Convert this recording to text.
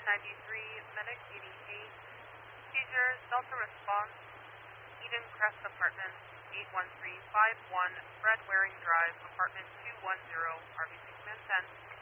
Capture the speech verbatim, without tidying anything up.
ninety-three, Medic eighty-eight, seizures, Delta response, Eden Crest Apartments, eight one three five one, Fred Waring Drive, Apartment two one zero, R B C Command ten.